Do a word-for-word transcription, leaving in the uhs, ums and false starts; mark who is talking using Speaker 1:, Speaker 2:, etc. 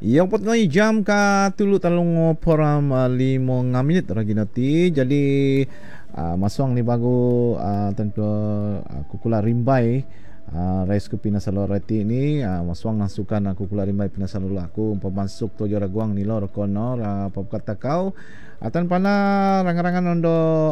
Speaker 1: Yang pot ngai jam ka tulu talung poram uh, limo ngaminit lagi nanti. Jadi uh, masong ni bagu uh, tentu uh, kukula rimbai uh, rice ku pinasalo reti ni uh, masong nasukan aku kukula rimbai pinasalo aku pamasuk to jora guang ni lor konor uh, pap kata kau atan pana rangan-rangan ondo